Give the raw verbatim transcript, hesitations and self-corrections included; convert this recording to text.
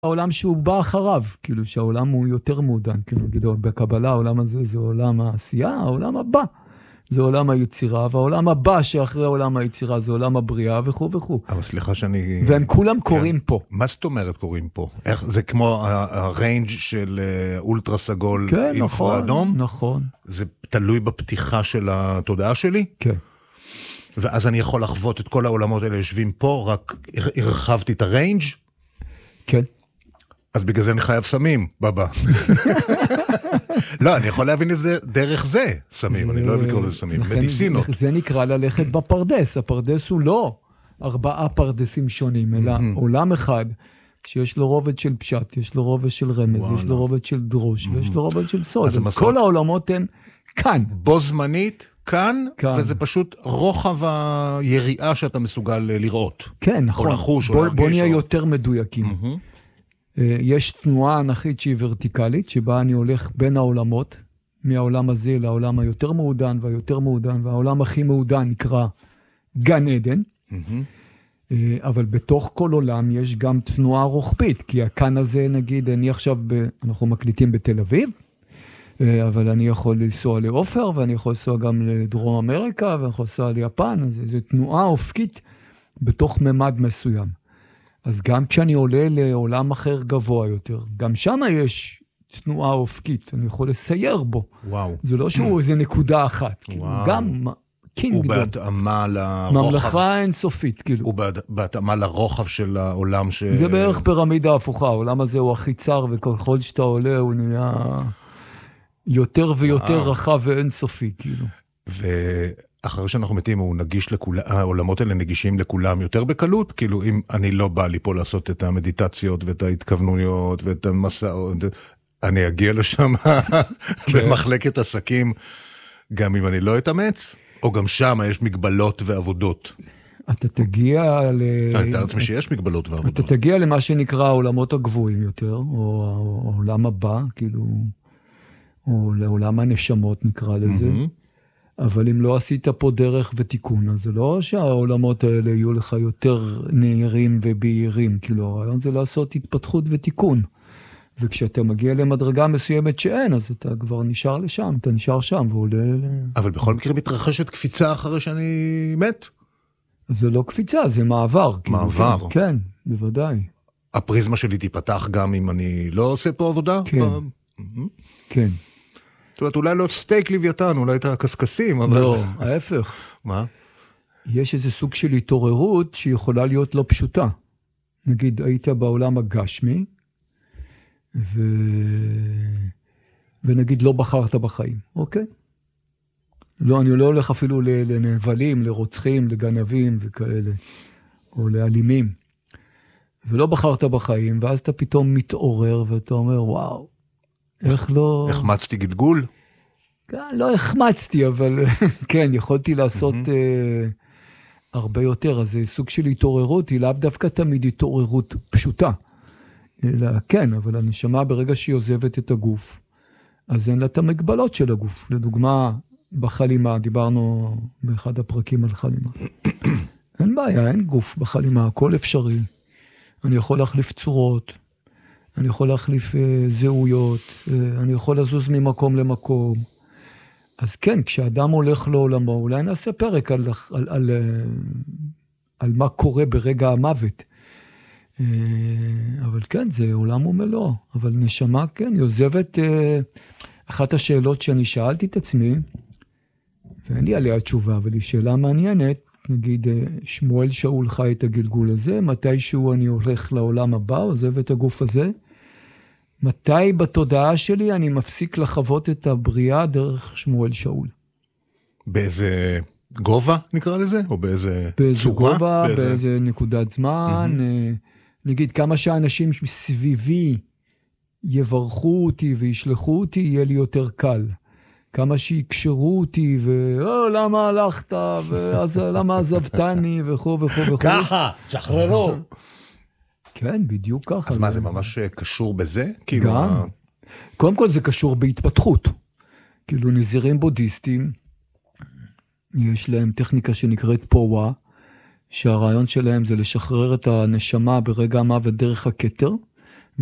העולם שהוא בא אחריו, כאילו שהעולם הוא יותר מעודן, כאילו נגיד בקבלה העולם הזה זה עולם העשייה, העולם הבא זה עולם היצירה, והעולם הבא שאחרי עולם היצירה זה עולם הבריאה וכו' וכו'. אבל סליחה שאני... והם כולם קוראים פה. מה זאת אומרת קוראים פה? איך, זה כמו הריינג' של אולטרה סגול אינפרה אדום? נכון. זה תלוי בפתיחה של התודעה שלי? כן. ואז אני יכול לחוות את כל העולמות האלה יושבים פה, רק הרחבתי את הריינג'? כן. אז בגלל זה אני חייב סמים, בבא. לא, אני יכול להבין את זה דרך זה, סמים, אני לא אוהב לקרוא לזה סמים, מדיסינות. זה נקרא ללכת בפרדס, הפרדס הוא לא ארבעה פרדסים שונים, אלא עולם אחד, שיש לו רובד של פשט, יש לו רובד של רמז, יש לו רובד של דרוש, ויש לו רובד של סוד, אז כל העולמות הן כאן. בו זמנית, כאן, וזה פשוט רוחב היריעה שאתה מסוגל לראות. כן, נכון. או לחוש, או להרגיש. בוא נהיה יותר מדויקים. יש תנועה אנכית שהיא ורטיקלית, שבה אני הולך בין העולמות, מהעולם הזה לעולם היותר מעודן והיותר מעודן, והעולם הכי מעודן נקרא גן עדן, אבל בתוך כל עולם יש גם תנועה רוחבית, כי הכאן הזה נגיד, אני עכשיו, ב, אנחנו מקליטים בתל אביב, אבל אני יכול לנסוע לאופר, ואני יכול לנסוע גם לדרום אמריקה, ואני יכול לנסוע ליפן, אז זו תנועה אופקית בתוך ממד מסוים. אז גם כשאני עולה לעולם אחר גבוה יותר, גם שם יש תנועה אופקית, אני יכול לסייר בו. וואו. זה לא שהוא איזה נקודה אחת, כאילו, גם קינגדום. הוא בהתאמה לרוחב. ממלכה אינסופית, כאילו. הוא בהתאמה לרוחב של העולם ש... זה בערך פירמידה הפוכה, העולם הזה הוא הכי צר, וכל שאתה עולה הוא נהיה יותר ויותר רחב ואינסופי, כאילו. ו... אחרי שאנחנו מתים, הוא נגיש לכולם, העולמות האלה נגישים לכולם יותר בקלות, כאילו אם אני לא בא לי פה לעשות את המדיטציות ואת ההתכוונויות ואת המסעות, אני אגיע לשם במחלקת עסקים, גם אם אני לא אתאמץ, או גם שם יש מגבלות ועבודות. אתה תגיע ל... אני מתאר לעצמי שיש מגבלות ועבודות. אתה תגיע למה שנקרא העולמות הגבוהים יותר, או העולם הבא, כאילו, או לעולם הנשמות נקרא לזה. אבל אם לא עשית פה דרך ותיקון, אז זה לא שהעולמות האלה יהיו לך יותר נהירים ובהירים, כאילו הרעיון זה לעשות התפתחות ותיקון. וכשאתה מגיע למדרגה מסוימת שאין, אז אתה כבר נשאר לשם, אתה נשאר שם ועולה ל... אבל בכל מקרה מתרחשת קפיצה אחרי שאני מת? זה לא קפיצה, זה מעבר. מעבר? כאילו, כן, בוודאי. הפריזמה שלי תיפתח גם אם אני לא עושה פה עבודה? כן, כן. זאת אומרת, אולי לא סטייק לוויתן, אולי את הקסקסים, אבל... לא, ההפך. מה? יש איזה סוג של התעוררות שיכולה להיות לא פשוטה. נגיד, היית בעולם הגשמי, ו... ונגיד לא בחרת בחיים, אוקיי? לא, אני לא הולך אפילו לנבלים, לרוצחים, לגנבים וכאלה, או לאלימים. ולא בחרת בחיים, ואז אתה פתאום מתעורר, ואתה אומר, וואו, איך לא... החמצתי גלגול? לא החמצתי, אבל כן, יכולתי לעשות הרבה יותר. אז זה סוג של התעוררות, היא לאו דווקא תמיד התעוררות פשוטה. אלא כן, אבל הנשמה ברגע שהיא עוזבת את הגוף, אז אין לה את המגבלות של הגוף. לדוגמה, בחלימה, דיברנו באחד הפרקים על חלימה. אין בעיה, אין גוף בחלימה, הכל אפשרי. אני יכול להחליף צורות, אני יכול להחליף אה, זהויות, אה, אני יכול לזוז ממקום למקום. אז כן, כשאדם הולך לעולמו, אולי נעשה פרק על, על, על, על, על מה קורה ברגע המוות. אה, אבל כן, זה עולם ומלוא. אבל נשמה, כן, היא עוזבת... אה, אחת השאלות שאני שאלתי את עצמי, ואין לי עליה תשובה, אבל היא שאלה מעניינת, נגיד, שמואל שאול חי את הגלגול הזה, מתישהו אני הולך לעולם הבא, עוזב את הגוף הזה, מתי בתודעה שלי אני מפסיק לחוות את הבריאה דרך שמואל שאול? באיזה גובה נקרא לזה? או באיזה באיזה צורה? גובה, באיזה... באיזה נקודת זמן, mm-hmm. נגיד כמה שאנשים סביבי יברכו אותי וישלחו אותי, יהיה לי יותר קל. כמה שיקשרו אותי, ואו, למה הלכת, ואז למה עזבתני, וכו וכו וכו. ככה, שחררו. כן, בדיוק ככה. אז מה, זה ממש קשור בזה? גם. קודם כל זה קשור בהתפתחות. כאילו נזירים בודיסטים, יש להם טכניקה שנקראת פואה, שהרעיון שלהם זה לשחרר את הנשמה ברגע המוות דרך הכתר,